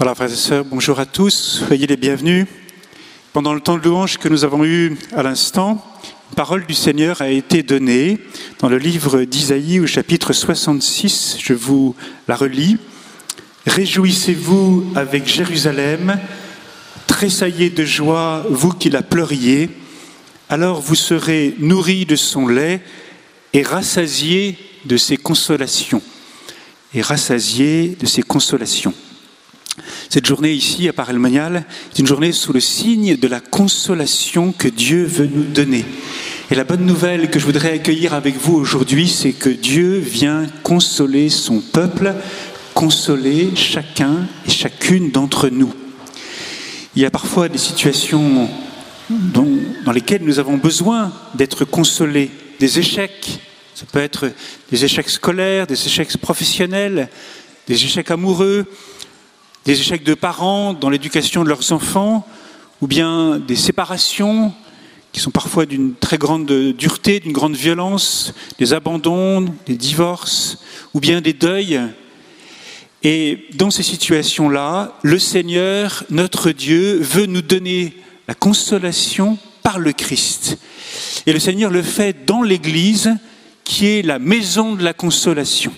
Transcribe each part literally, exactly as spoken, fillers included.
Voilà, frères et sœurs, bonjour à tous, soyez les bienvenus. Pendant le temps de louange que nous avons eu à l'instant, une parole du Seigneur a été donnée dans le livre d'Isaïe au chapitre soixante-six, je vous la relis. « Réjouissez-vous avec Jérusalem, tressaillez de joie, vous qui la pleuriez, alors vous serez nourris de son lait et rassasiés de ses consolations. » Et rassasiés de ses consolations. Cette journée ici à Paray-le-Monial est une journée sous le signe de la consolation que Dieu veut nous donner. Et la bonne nouvelle que je voudrais accueillir avec vous aujourd'hui, c'est que Dieu vient consoler son peuple, consoler chacun et chacune d'entre nous. Il y a parfois des situations dont, dans lesquelles nous avons besoin d'être consolés, des échecs. Ça peut être des échecs scolaires, des échecs professionnels, des échecs amoureux, des échecs de parents dans l'éducation de leurs enfants, ou bien des séparations qui sont parfois d'une très grande dureté, d'une grande violence, des abandons, des divorces, ou bien des deuils. Et dans ces situations-là, le Seigneur, notre Dieu, veut nous donner la consolation par le Christ. Et le Seigneur le fait dans l'Église, qui est la maison de la consolation.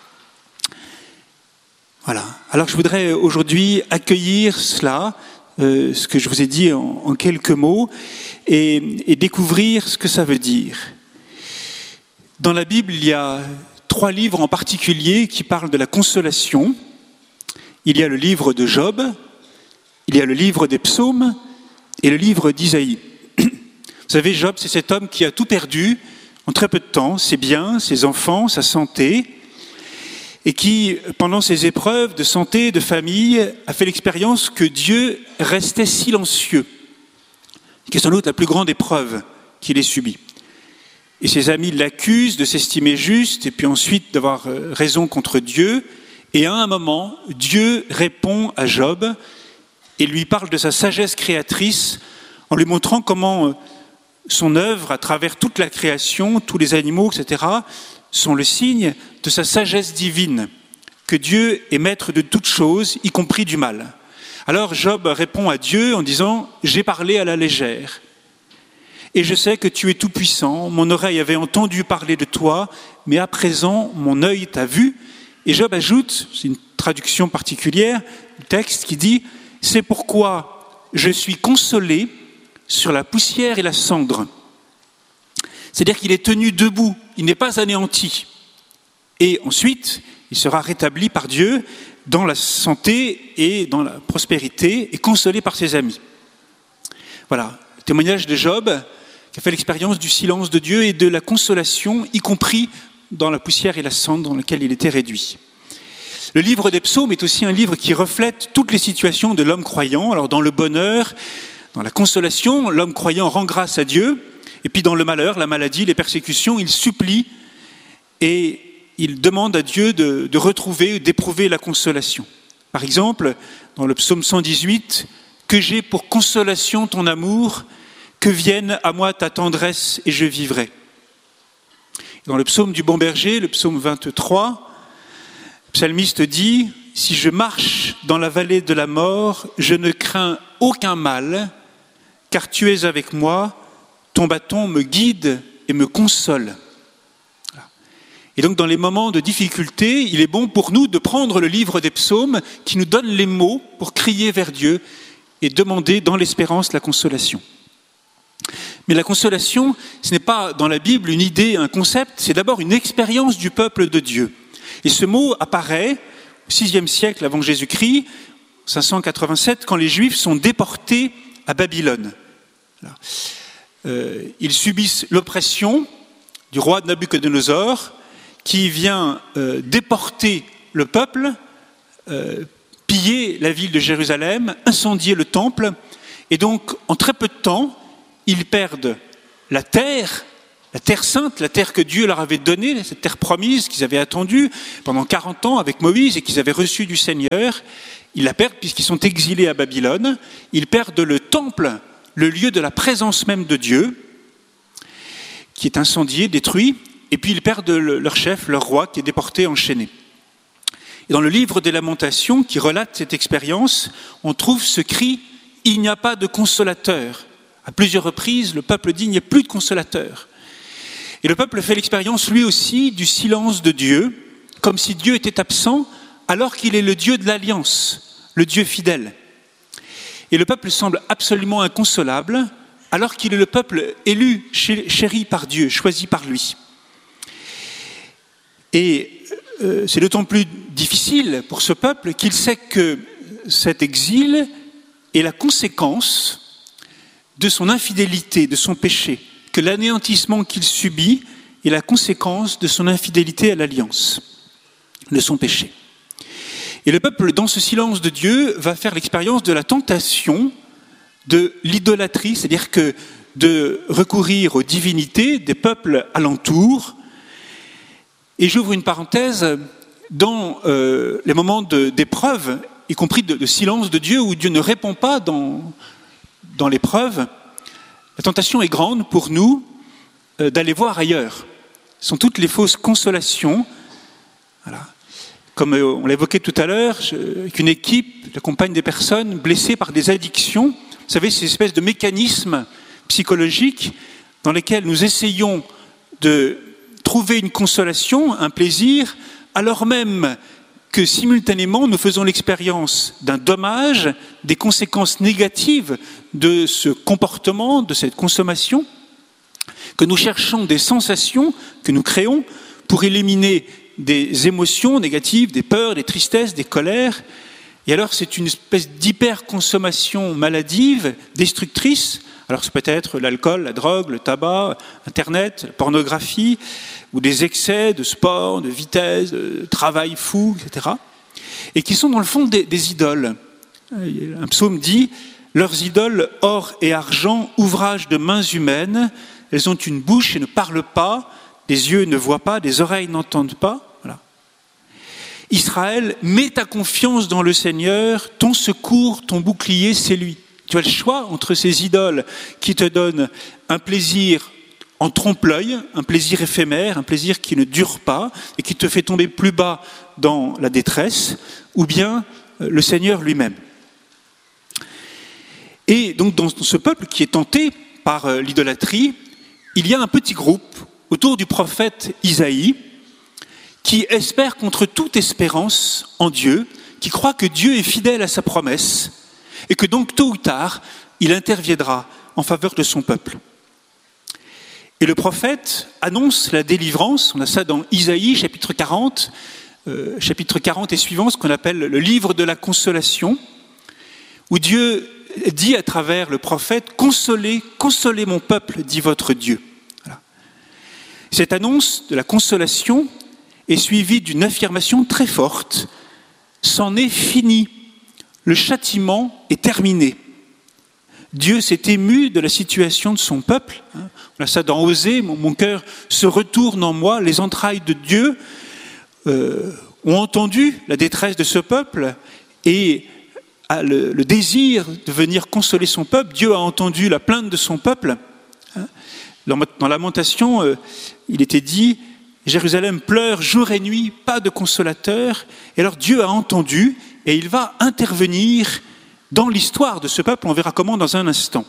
Voilà. Alors je voudrais aujourd'hui accueillir cela, euh, ce que je vous ai dit en, en quelques mots, et, et découvrir ce que ça veut dire. Dans la Bible, il y a trois livres en particulier qui parlent de la consolation. Il y a le livre de Job, il y a le livre des psaumes et le livre d'Isaïe. Vous savez, Job, c'est cet homme qui a tout perdu en très peu de temps, ses biens, ses enfants, sa santé, et qui, pendant ses épreuves de santé, de famille, a fait l'expérience que Dieu restait silencieux, qui est sans doute la plus grande épreuve qu'il ait subie. Et ses amis l'accusent de s'estimer juste, et puis ensuite d'avoir raison contre Dieu, et à un moment, Dieu répond à Job, et lui parle de sa sagesse créatrice, en lui montrant comment son œuvre, à travers toute la création, tous les animaux, et cetera, sont le signe de sa sagesse divine, que Dieu est maître de toutes choses, y compris du mal. Alors Job répond à Dieu en disant « J'ai parlé à la légère, et je sais que tu es tout-puissant, mon oreille avait entendu parler de toi, mais à présent mon œil t'a vu. » Et Job ajoute, c'est une traduction particulière du texte qui dit « C'est pourquoi je suis consolé sur la poussière et la cendre. » C'est-à-dire qu'il est tenu debout, il n'est pas anéanti. Et ensuite, il sera rétabli par Dieu dans la santé et dans la prospérité et consolé par ses amis. Voilà, le témoignage de Job qui a fait l'expérience du silence de Dieu et de la consolation, y compris dans la poussière et la cendre dans laquelle il était réduit. Le livre des psaumes est aussi un livre qui reflète toutes les situations de l'homme croyant. Alors dans le bonheur, dans la consolation, l'homme croyant rend grâce à Dieu. Et puis dans le malheur, la maladie, les persécutions, il supplie et il demande à Dieu de, de retrouver, d'éprouver la consolation. Par exemple, dans le psaume cent dix-huit, « Que j'ai pour consolation ton amour, que vienne à moi ta tendresse et je vivrai. » Dans le psaume du bon berger, le psaume vingt-trois, le psalmiste dit « Si je marche dans la vallée de la mort, je ne crains aucun mal, car tu es avec moi, ton bâton me guide et me console. » Et donc dans les moments de difficulté, il est bon pour nous de prendre le livre des psaumes qui nous donne les mots pour crier vers Dieu et demander dans l'espérance la consolation. Mais la consolation, ce n'est pas dans la Bible une idée, un concept, c'est d'abord une expérience du peuple de Dieu. Et ce mot apparaît au sixième siècle avant Jésus-Christ, cinq cent quatre-vingt-sept, quand les Juifs sont déportés à Babylone. Voilà. Euh, ils subissent l'oppression du roi Nabuchodonosor qui vient euh, déporter le peuple, euh, piller la ville de Jérusalem, incendier le temple. Et donc, en très peu de temps, ils perdent la terre, la terre sainte, la terre que Dieu leur avait donnée, cette terre promise qu'ils avaient attendue pendant quarante ans avec Moïse et qu'ils avaient reçue du Seigneur. Ils la perdent puisqu'ils sont exilés à Babylone. Ils perdent le temple, le lieu de la présence même de Dieu, qui est incendié, détruit, et puis ils perdent le, leur chef, leur roi, qui est déporté, enchaîné. Et dans le livre des Lamentations, qui relate cette expérience, on trouve ce cri « Il n'y a pas de consolateur ». À plusieurs reprises, le peuple dit « Il n'y a plus de consolateur ». Et le peuple fait l'expérience, lui aussi, du silence de Dieu, comme si Dieu était absent, alors qu'il est le Dieu de l'alliance, le Dieu fidèle. Et le peuple semble absolument inconsolable, alors qu'il est le peuple élu, chéri par Dieu, choisi par lui. Et euh, c'est d'autant plus difficile pour ce peuple qu'il sait que cet exil est la conséquence de son infidélité, de son péché, que l'anéantissement qu'il subit est la conséquence de son infidélité à l'alliance, de son péché. Et le peuple, dans ce silence de Dieu, va faire l'expérience de la tentation de l'idolâtrie, c'est-à-dire que de recourir aux divinités des peuples alentours. Et j'ouvre une parenthèse, dans euh, les moments de, d'épreuve, y compris de, de silence de Dieu, où Dieu ne répond pas dans, dans l'épreuve, la tentation est grande pour nous euh, d'aller voir ailleurs. Ce sont toutes les fausses consolations. Voilà. Comme euh, on l'évoquait tout à l'heure, je, qu'une équipe accompagne des personnes blessées par des addictions. Vous savez, ces espèces de mécanismes psychologiques dans lesquels nous essayons de trouver une consolation, un plaisir, alors même que simultanément nous faisons l'expérience d'un dommage, des conséquences négatives de ce comportement, de cette consommation, que nous cherchons des sensations que nous créons pour éliminer des émotions négatives, des peurs, des tristesses, des colères. Et alors c'est une espèce d'hyperconsommation maladive, destructrice. Alors ça peut être l'alcool, la drogue, le tabac, Internet, la pornographie, ou des excès de sport, de vitesse, de travail fou, et cetera. Et qui sont dans le fond des, des idoles. Un psaume dit « Leurs idoles, or et argent, ouvrage de mains humaines, elles ont une bouche et ne parlent pas, des yeux ne voient pas, des oreilles n'entendent pas. » Voilà. Israël, mets ta confiance dans le Seigneur, ton secours, ton bouclier, c'est lui. Tu as le choix entre ces idoles qui te donnent un plaisir en trompe-l'œil, un plaisir éphémère, un plaisir qui ne dure pas et qui te fait tomber plus bas dans la détresse, ou bien le Seigneur lui-même. Et donc dans ce peuple qui est tenté par l'idolâtrie, il y a un petit groupe autour du prophète Isaïe qui espère contre toute espérance en Dieu, qui croit que Dieu est fidèle à sa promesse et que donc tôt ou tard, il interviendra en faveur de son peuple. Et le prophète annonce la délivrance, on a ça dans Isaïe, chapitre quarante, euh, chapitre quarante et suivant, ce qu'on appelle le livre de la consolation, où Dieu dit à travers le prophète « Consolez, consolez mon peuple, dit votre Dieu ». Voilà. Cette annonce de la consolation est suivie d'une affirmation très forte « C'en est fini, le châtiment est terminé ». Dieu s'est ému de la situation de son peuple. On a ça dans Osée, mon, mon cœur se retourne en moi, les entrailles de Dieu euh, ont entendu la détresse de ce peuple et a le, le désir de venir consoler son peuple. Dieu a entendu la plainte de son peuple. Dans, dans Lamentation, euh, il était dit « Jérusalem pleure jour et nuit, pas de consolateur ». Et alors Dieu a entendu et il va intervenir dans l'histoire de ce peuple, on verra comment dans un instant.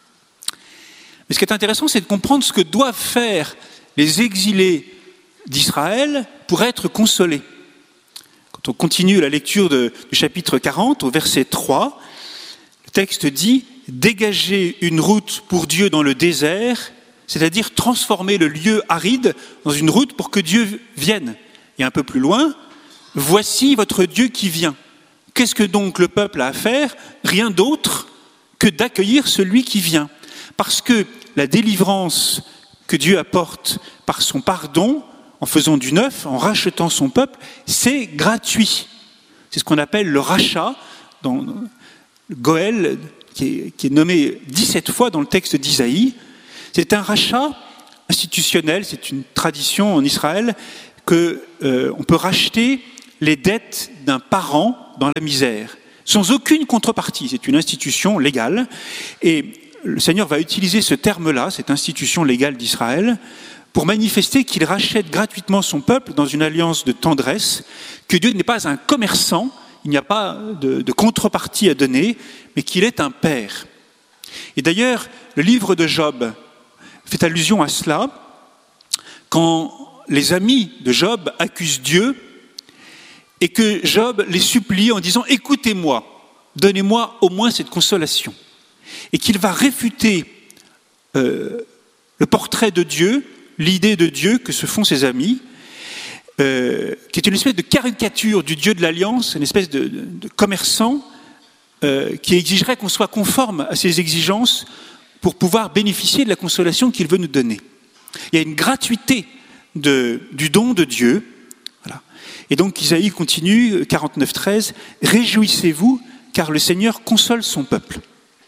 Mais ce qui est intéressant, c'est de comprendre ce que doivent faire les exilés d'Israël pour être consolés. Quand on continue la lecture de, du chapitre quarante, au verset trois, le texte dit « Dégagez une route pour Dieu dans le désert », c'est-à-dire transformer le lieu aride dans une route pour que Dieu vienne. Et un peu plus loin, « Voici votre Dieu qui vient ». Qu'est-ce que donc le peuple a à faire ? Rien d'autre que d'accueillir celui qui vient. Parce que la délivrance que Dieu apporte par son pardon, en faisant du neuf, en rachetant son peuple, c'est gratuit. C'est ce qu'on appelle le rachat, dans le Goël, qui est, qui est nommé dix-sept fois dans le texte d'Isaïe. C'est un rachat institutionnel, c'est une tradition en Israël, qu'on euh, peut racheter les dettes d'un parent dans la misère, sans aucune contrepartie. C'est une institution légale. Et le Seigneur va utiliser ce terme-là, cette institution légale d'Israël, pour manifester qu'il rachète gratuitement son peuple dans une alliance de tendresse, que Dieu n'est pas un commerçant, il n'y a pas de, de contrepartie à donner, mais qu'il est un père. Et d'ailleurs, le livre de Job fait allusion à cela, quand les amis de Job accusent Dieu et que Job les supplie en disant « Écoutez-moi, donnez-moi au moins cette consolation ». Et qu'il va réfuter euh, le portrait de Dieu, l'idée de Dieu que se font ses amis, euh, qui est une espèce de caricature du Dieu de l'Alliance, une espèce de, de, de commerçant euh, qui exigerait qu'on soit conforme à ses exigences pour pouvoir bénéficier de la consolation qu'il veut nous donner. Il y a une gratuité de, du don de Dieu. Voilà. Et donc Isaïe continue, quarante-neuf treize, « Réjouissez-vous, car le Seigneur console son peuple ».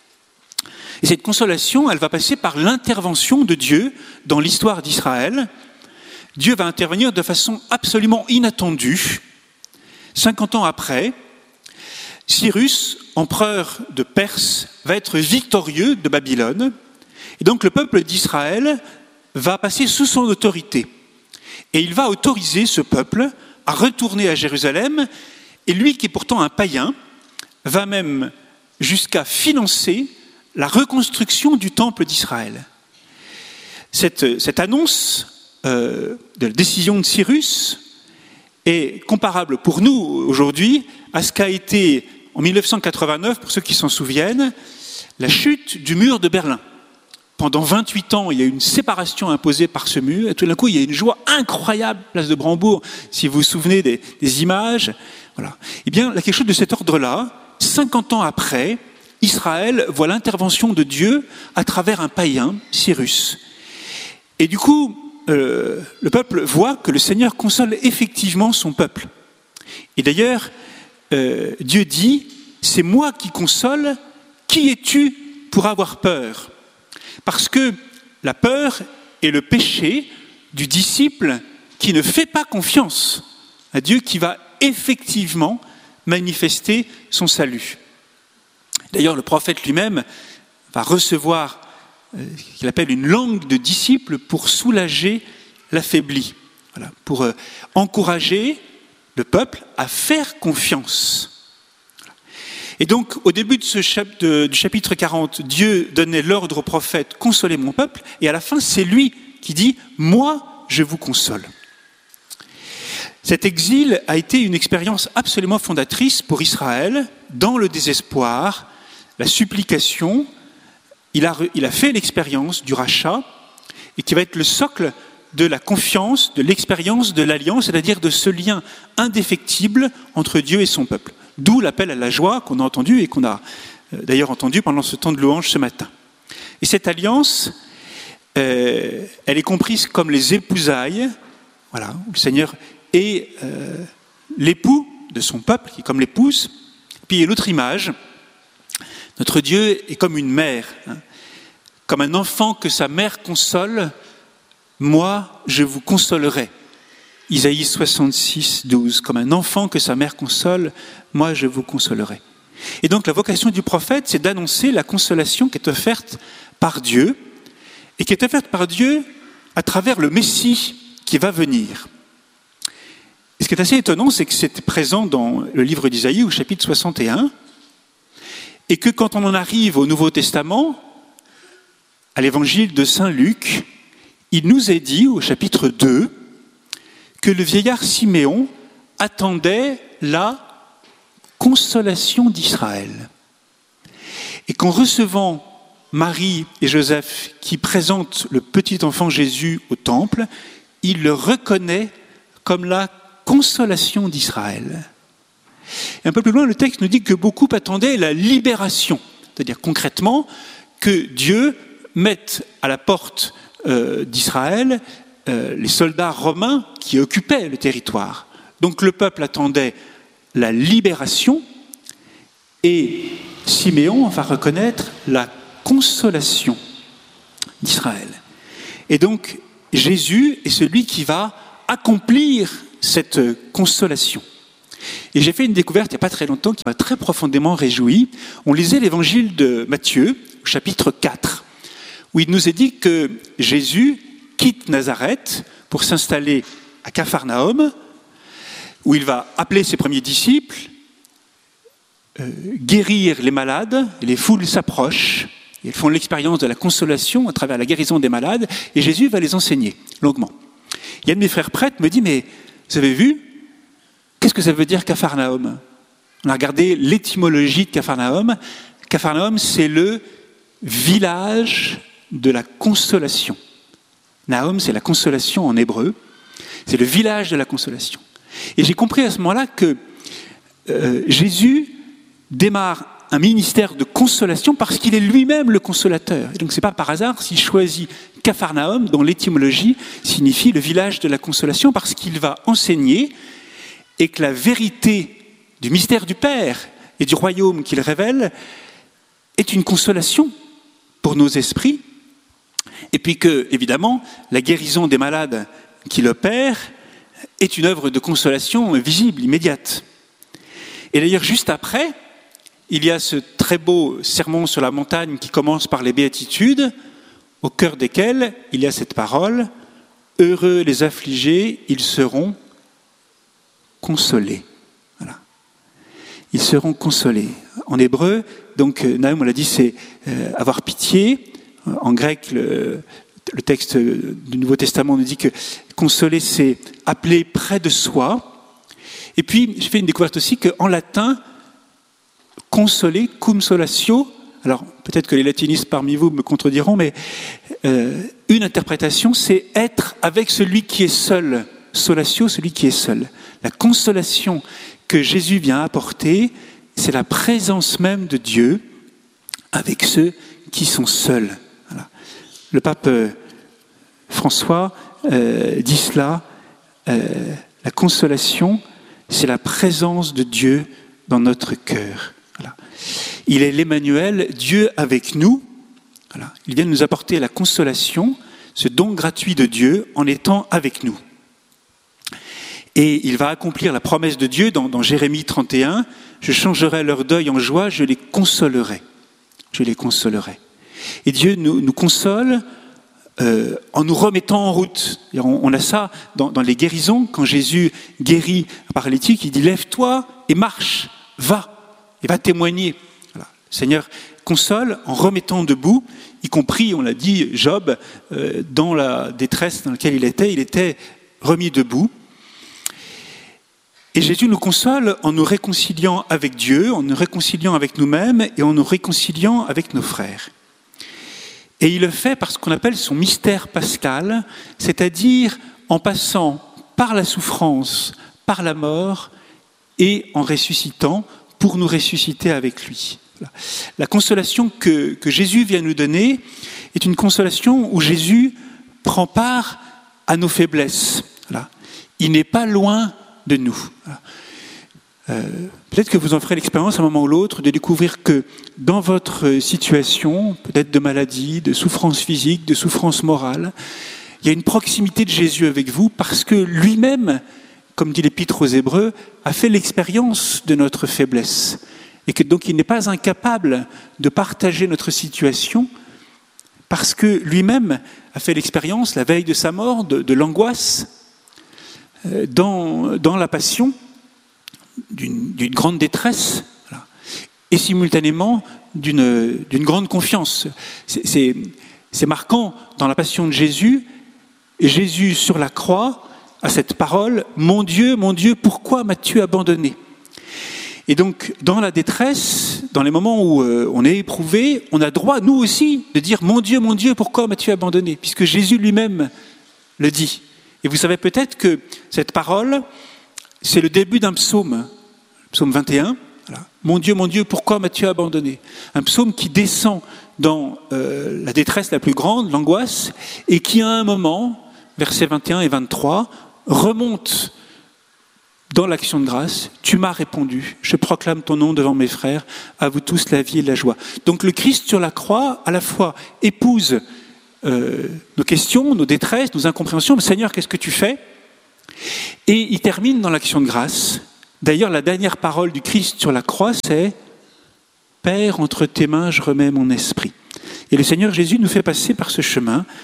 Et cette consolation, elle va passer par l'intervention de Dieu dans l'histoire d'Israël. Dieu va intervenir de façon absolument inattendue. cinquante ans après, Cyrus, empereur de Perse, va être victorieux de Babylone. Et donc le peuple d'Israël va passer sous son autorité. Et il va autoriser ce peuple à retourner à Jérusalem. Et lui, qui est pourtant un païen, va même jusqu'à financer la reconstruction du temple d'Israël. Cette, cette annonce euh, de la décision de Cyrus est comparable pour nous aujourd'hui à ce qu'a été en mille neuf cent quatre-vingt-neuf, pour ceux qui s'en souviennent, la chute du mur de Berlin. Pendant vingt-huit ans, il y a eu une séparation imposée par ce mur, et tout d'un coup, il y a une joie incroyable, place de Brandebourg, si vous vous souvenez des, des images. Voilà. Eh bien, il y a quelque chose de cet ordre-là, cinquante ans après, Israël voit l'intervention de Dieu à travers un païen, Cyrus. Et du coup, euh, le peuple voit que le Seigneur console effectivement son peuple. Et d'ailleurs, euh, Dieu dit, « C'est moi qui console, qui es-tu pour avoir peur ?» Parce que la peur est le péché du disciple qui ne fait pas confiance à Dieu, qui va effectivement manifester son salut. D'ailleurs, le prophète lui-même va recevoir euh, ce qu'il appelle une langue de disciple pour soulager l'affaibli, voilà, pour euh, encourager le peuple à faire confiance. Et donc, au début de ce chap- de, du chapitre quarante, Dieu donnait l'ordre au prophète « Consolez mon peuple », et à la fin, c'est lui qui dit « Moi, je vous console ». Cet exil a été une expérience absolument fondatrice pour Israël, dans le désespoir, la supplication. Il a, il a fait l'expérience du rachat, et qui va être le socle de la confiance, de l'expérience de l'alliance, c'est-à-dire de ce lien indéfectible entre Dieu et son peuple. D'où l'appel à la joie qu'on a entendu et qu'on a d'ailleurs entendu pendant ce temps de louange ce matin. Et cette alliance, euh, elle est comprise comme les épousailles, voilà, où le Seigneur est euh, l'époux de son peuple, qui est comme l'épouse. Puis il y a l'autre image, notre Dieu est comme une mère, hein, comme un enfant que sa mère console, moi je vous consolerai. Isaïe soixante-six, douze, comme un enfant que sa mère console, moi je vous consolerai. Et donc la vocation du prophète, c'est d'annoncer la consolation qui est offerte par Dieu, et qui est offerte par Dieu à travers le Messie qui va venir. Et ce qui est assez étonnant, c'est que c'est présent dans le livre d'Isaïe au chapitre soixante et un, et que quand on en arrive au Nouveau Testament, à l'évangile de Saint Luc, il nous est dit au chapitre deux, que le vieillard Siméon attendait la consolation d'Israël. Et qu'en recevant Marie et Joseph qui présentent le petit enfant Jésus au temple, il le reconnaît comme la consolation d'Israël. Et un peu plus loin, le texte nous dit que beaucoup attendaient la libération, c'est-à-dire concrètement que Dieu mette à la porte euh, d'Israël les soldats romains qui occupaient le territoire. Donc le peuple attendait la libération et Siméon va reconnaître la consolation d'Israël. Et donc Jésus est celui qui va accomplir cette consolation. Et j'ai fait une découverte il n'y a pas très longtemps qui m'a très profondément réjoui. On lisait l'évangile de Matthieu, chapitre quatre, où il nous est dit que Jésus quitte Nazareth pour s'installer à Capharnaüm, où il va appeler ses premiers disciples, euh, guérir les malades, et les foules s'approchent, ils font l'expérience de la consolation à travers la guérison des malades, et Jésus va les enseigner longuement. Il y a un de mes frères prêtres me dit, mais vous avez vu, qu'est-ce que ça veut dire Capharnaüm? On a regardé l'étymologie de Capharnaüm. Capharnaüm, c'est le village de la consolation. Naum, c'est la consolation en hébreu. C'est le village de la consolation. Et j'ai compris à ce moment-là que euh, Jésus démarre un ministère de consolation parce qu'il est lui-même le consolateur. Et donc c'est pas par hasard s'il choisit Capharnaüm, dont l'étymologie signifie le village de la consolation, parce qu'il va enseigner et que la vérité du mystère du Père et du royaume qu'il révèle est une consolation pour nos esprits. Et puis que, évidemment, la guérison des malades qu'il opère est une œuvre de consolation visible, immédiate. Et d'ailleurs, juste après, il y a ce très beau sermon sur la montagne qui commence par les béatitudes, au cœur desquelles il y a cette parole « Heureux les affligés, ils seront consolés ». Voilà. Ils seront consolés. En hébreu, donc, Naum, on l'a dit, c'est euh, avoir pitié. En grec, le, le texte du Nouveau Testament nous dit que consoler, c'est appeler près de soi. Et puis, j'ai fait une découverte aussi qu'en latin, consoler, cum solatio, alors peut-être que les latinistes parmi vous me contrediront, mais euh, une interprétation, c'est être avec celui qui est seul. Solatio, celui qui est seul. La consolation que Jésus vient apporter, c'est la présence même de Dieu avec ceux qui sont seuls. Voilà. Le pape euh, François euh, dit cela, euh, la consolation, c'est la présence de Dieu dans notre cœur. Voilà. Il est l'Emmanuel, Dieu avec nous. Voilà. Il vient nous apporter la consolation, ce don gratuit de Dieu en étant avec nous. Et il va accomplir la promesse de Dieu dans, dans Jérémie trente et un, « Je changerai leur deuil en joie, je les consolerai. » Je les consolerai. Et Dieu nous, nous console euh, en nous remettant en route. Et on, on a ça dans, dans les guérisons, quand Jésus guérit un paralytique, il dit « Lève-toi et marche, va, et va témoigner. » Voilà. Le Seigneur console en remettant debout, y compris, on l'a dit, Job, euh, dans la détresse dans laquelle il était, il était remis debout. Et Jésus nous console en nous réconciliant avec Dieu, en nous réconciliant avec nous-mêmes et en nous réconciliant avec nos frères. Et il le fait par ce qu'on appelle son mystère pascal, c'est-à-dire en passant par la souffrance, par la mort et en ressuscitant pour nous ressusciter avec lui. La consolation que, que Jésus vient nous donner est une consolation où Jésus prend part à nos faiblesses. Voilà. Il n'est pas loin de nous. Euh, peut-être que vous en ferez l'expérience à un moment ou l'autre de découvrir que dans votre situation, peut-être de maladie, de souffrance physique, de souffrance morale, il y a une proximité de Jésus avec vous parce que lui-même, comme dit l'Épître aux Hébreux, a fait l'expérience de notre faiblesse et que donc il n'est pas incapable de partager notre situation parce que lui-même a fait l'expérience, la veille de sa mort, de, de l'angoisse, Dans, dans la passion, d'une, d'une grande détresse, voilà, et simultanément d'une, d'une grande confiance. C'est, c'est, c'est marquant dans la passion de Jésus, Jésus sur la croix a cette parole « Mon Dieu, mon Dieu, pourquoi m'as-tu abandonné ?» Et donc, dans la détresse, dans les moments où euh, on est éprouvé, on a droit, nous aussi, de dire « Mon Dieu, mon Dieu, pourquoi m'as-tu abandonné ?» puisque Jésus lui-même le dit. Et vous savez peut-être que cette parole, c'est le début d'un psaume, psaume vingt et un. Voilà. « Mon Dieu, mon Dieu, pourquoi m'as-tu abandonné ?» Un psaume qui descend dans euh, la détresse la plus grande, l'angoisse, et qui à un moment, versets vingt et un et vingt-trois, remonte dans l'action de grâce. « Tu m'as répondu, je proclame ton nom devant mes frères, à vous tous la vie et la joie. » Donc le Christ sur la croix, à la fois épouse Euh, nos questions, nos détresses, nos incompréhensions. Mais Seigneur, qu'est-ce que tu fais ? Et il termine dans l'action de grâce. D'ailleurs, la dernière parole du Christ sur la croix, c'est « Père, entre tes mains, je remets mon esprit ». Et le Seigneur Jésus nous fait passer par ce chemin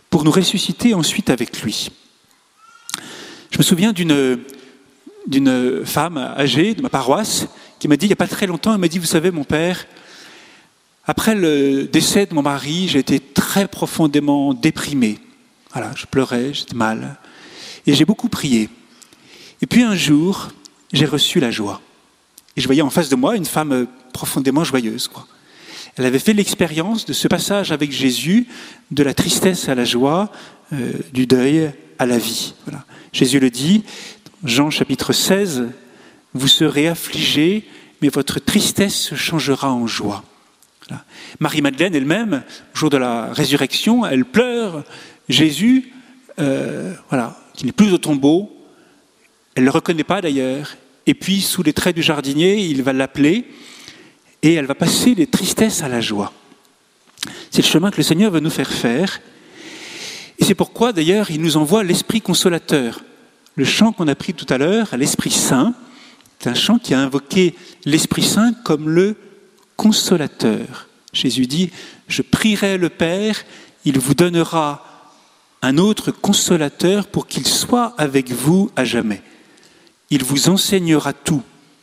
pour nous ressusciter ensuite avec lui. Je me souviens d'une, d'une femme âgée de ma paroisse qui m'a dit il n'y a pas très longtemps, elle m'a dit, vous savez mon père, après le décès de mon mari, j'ai été très profondément déprimé. Voilà, je pleurais, j'étais mal. Et j'ai beaucoup prié. Et puis un jour, j'ai reçu la joie. Et je voyais en face de moi une femme profondément joyeuse, quoi. Elle avait fait l'expérience de ce passage avec Jésus, de la tristesse à la joie, euh, du deuil à la vie. Voilà. Jésus le dit, Jean chapitre seize, « Vous serez affligés, mais votre tristesse se changera en joie. » Voilà. Marie-Madeleine elle-même, au jour de la résurrection, elle pleure Jésus, euh, voilà, qui n'est plus au tombeau. Elle ne le reconnaît pas d'ailleurs. Et puis, sous les traits du jardinier, il va l'appeler et elle va passer des tristesses à la joie. C'est le chemin que le Seigneur veut nous faire faire. Et c'est pourquoi, d'ailleurs, il nous envoie l'Esprit consolateur. Le chant qu'on a pris tout à l'heure, l'Esprit Saint, c'est un chant qui a invoqué l'Esprit Saint comme le consolateur. Jésus dit, « Je prierai le Père, il vous donnera un autre consolateur pour qu'il soit avec vous à jamais. Il vous enseignera tout.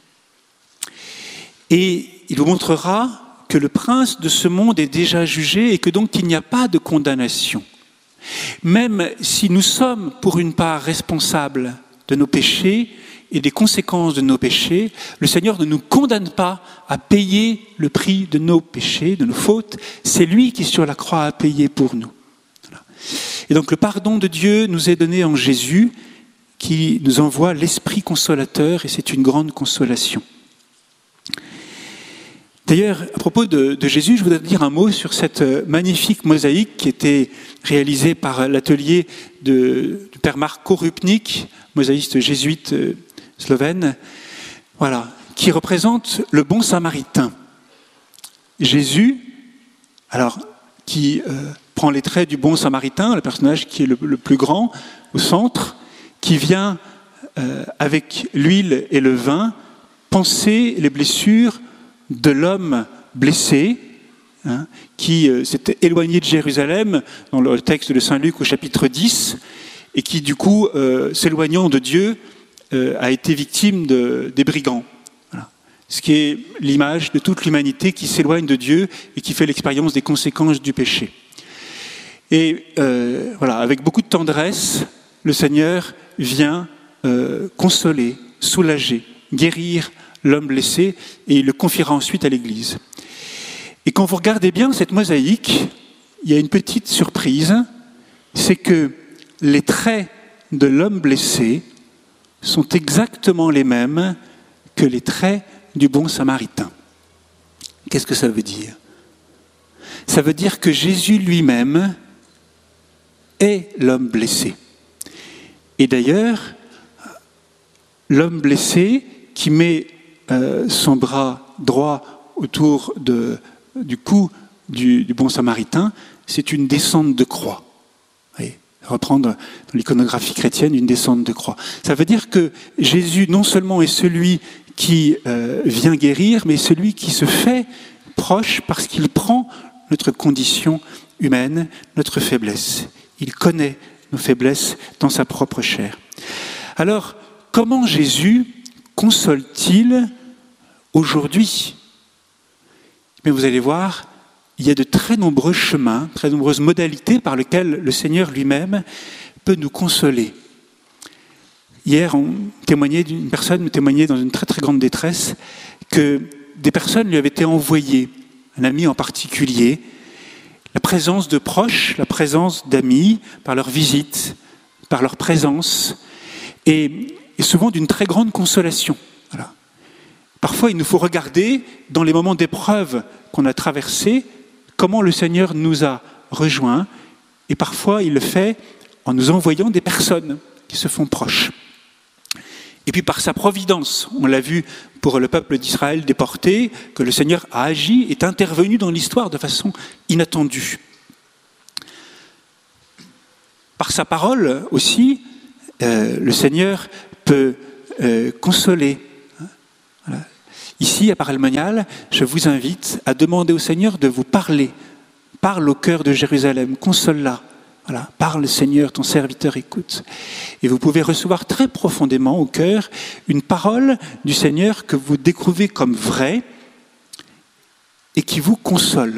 Et il vous montrera que le prince de ce monde est déjà jugé et que donc il n'y a pas de condamnation. Même si nous sommes pour une part responsables de nos péchés et des conséquences de nos péchés, le Seigneur ne nous condamne pas à payer le prix de nos péchés, de nos fautes. C'est lui qui sur la croix a payé pour nous. Voilà. Et donc le pardon de Dieu nous est donné en Jésus, qui nous envoie l'Esprit consolateur, et c'est une grande consolation. D'ailleurs, à propos de, de Jésus, je voudrais dire un mot sur cette magnifique mosaïque qui était réalisée par l'atelier de, du père Mark Korupnik, mosaïste jésuite euh, slovène, voilà, qui représente le bon samaritain. Jésus, alors, qui euh, prend les traits du bon samaritain, le personnage qui est le, le plus grand, au centre, qui vient euh, avec l'huile et le vin panser les blessures de l'homme blessé, hein, qui euh, s'était éloigné de Jérusalem, dans le texte de Saint Luc au chapitre dix, et qui du coup, euh, s'éloignant de Dieu, euh, a été victime de, des brigands. Voilà. Ce qui est l'image de toute l'humanité qui s'éloigne de Dieu et qui fait l'expérience des conséquences du péché. Et euh, voilà, avec beaucoup de tendresse, le Seigneur vient euh, consoler, soulager, guérir l'homme blessé, et il le confiera ensuite à l'Église. Et quand vous regardez bien cette mosaïque, il y a une petite surprise, c'est que les traits de l'homme blessé sont exactement les mêmes que les traits du bon samaritain. Qu'est-ce que ça veut dire ? Ça veut dire que Jésus lui-même est l'homme blessé. Et d'ailleurs, l'homme blessé qui met euh, son bras droit autour de, du cou du, du bon samaritain, c'est une descente de croix. Vous voyez, reprendre dans l'iconographie chrétienne une descente de croix. Ça veut dire que Jésus non seulement est celui qui euh, vient guérir, mais celui qui se fait proche parce qu'il prend notre condition humaine, notre faiblesse. Il connaît nos faiblesses dans sa propre chair. Alors, comment Jésus console-t-il aujourd'hui ? Mais vous allez voir, il y a de très nombreux chemins, très nombreuses modalités par lesquelles le Seigneur lui-même peut nous consoler. Hier, on témoignait d'une personne me témoignait dans une très très grande détresse que des personnes lui avaient été envoyées, un ami en particulier, la présence de proches, la présence d'amis, par leur visite, par leur présence, et, et souvent d'une très grande consolation. Voilà. Parfois, il nous faut regarder, dans les moments d'épreuve qu'on a traversés, comment le Seigneur nous a rejoints, et parfois, il le fait en nous envoyant des personnes qui se font proches. Et puis par sa providence, on l'a vu pour le peuple d'Israël déporté, que le Seigneur a agi, est intervenu dans l'histoire de façon inattendue. Par sa parole aussi, euh, le Seigneur peut euh, consoler. Voilà. Ici, à Paray-le-Monial, je vous invite à demander au Seigneur de vous parler. Parle au cœur de Jérusalem, console-la, Voilà, parle Seigneur, ton serviteur écoute. Et vous pouvez recevoir très profondément au cœur une parole du Seigneur que vous découvrez comme vraie et qui vous console.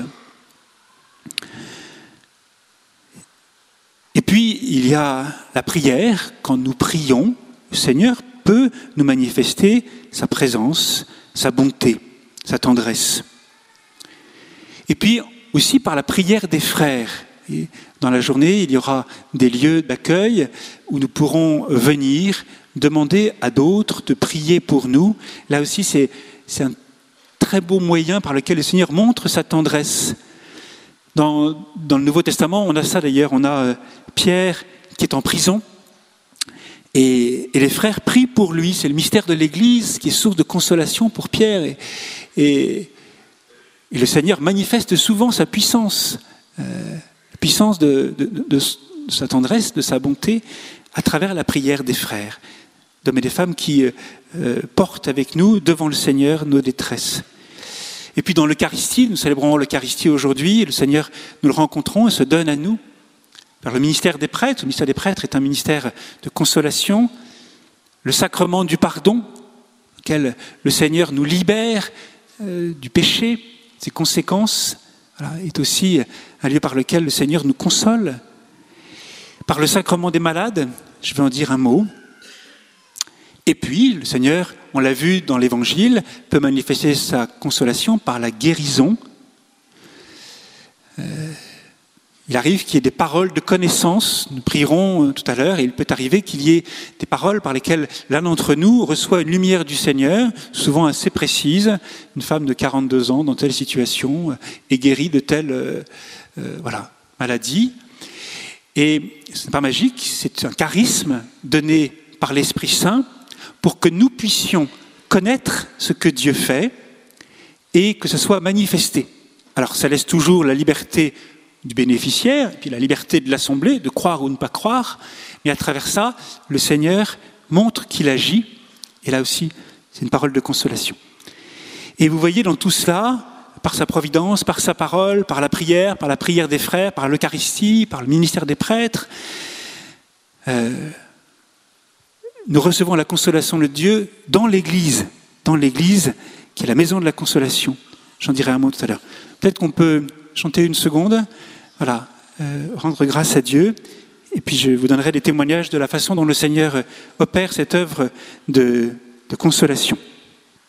Et puis, il y a la prière. Quand nous prions, le Seigneur peut nous manifester sa présence, sa bonté, sa tendresse. Et puis, aussi par la prière des frères. Et dans la journée, il y aura des lieux d'accueil où nous pourrons venir demander à d'autres de prier pour nous. Là aussi, c'est, c'est un très beau moyen par lequel le Seigneur montre sa tendresse. Dans, dans le Nouveau Testament, on a ça d'ailleurs, on a Pierre qui est en prison et, et les frères prient pour lui. C'est le mystère de l'Église qui est source de consolation pour Pierre. Et, et, et le Seigneur manifeste souvent sa puissance, euh, la puissance de, de, de, de sa tendresse, de sa bonté, à travers la prière des frères, d'hommes et des femmes qui euh, portent avec nous devant le Seigneur nos détresses. Et puis dans l'Eucharistie, nous célébrons l'Eucharistie aujourd'hui, et le Seigneur, nous le rencontrons et se donne à nous. Par le ministère des prêtres, le ministère des prêtres est un ministère de consolation, le sacrement du pardon, auquel le Seigneur nous libère euh, du péché, ses conséquences, voilà, est aussi un lieu par lequel le Seigneur nous console. Par le sacrement des malades, je vais en dire un mot. Et puis, le Seigneur, on l'a vu dans l'Évangile, peut manifester sa consolation par la guérison. Euh, il arrive qu'il y ait des paroles de connaissance, nous prierons tout à l'heure, et il peut arriver qu'il y ait des paroles par lesquelles l'un d'entre nous reçoit une lumière du Seigneur, souvent assez précise. Une femme de quarante-deux ans, dans telle situation, est guérie de telle euh, euh, voilà, maladie. Et ce n'est pas magique, c'est un charisme donné par l'Esprit Saint, pour que nous puissions connaître ce que Dieu fait et que ce soit manifesté. Alors ça laisse toujours la liberté du bénéficiaire, et puis la liberté de l'assemblée, de croire ou ne pas croire, mais à travers ça, le Seigneur montre qu'il agit, et là aussi, c'est une parole de consolation. Et vous voyez dans tout cela, par sa providence, par sa parole, par la prière, par la prière des frères, par l'Eucharistie, par le ministère des prêtres, euh, nous recevons la consolation de Dieu dans l'Église, dans l'Église qui est la maison de la consolation. J'en dirai un mot tout à l'heure. Peut-être qu'on peut chanter une seconde, voilà, euh, rendre grâce à Dieu, et puis je vous donnerai des témoignages de la façon dont le Seigneur opère cette œuvre de, de consolation.